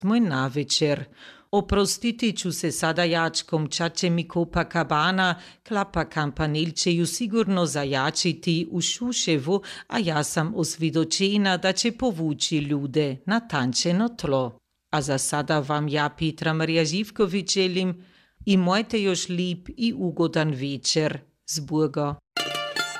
moj navečer. Oprostiti ću se sada jačkom, čad će mi Copacabana, klapa kampanilčeju sigurno zajačiti u Šuševu, a ja sam osvjedočena da će povući ljude na tančeno tlo. A za sada vam ja, Petra Marija Živković, želim imajte još lep i ugodan večer z Burgo.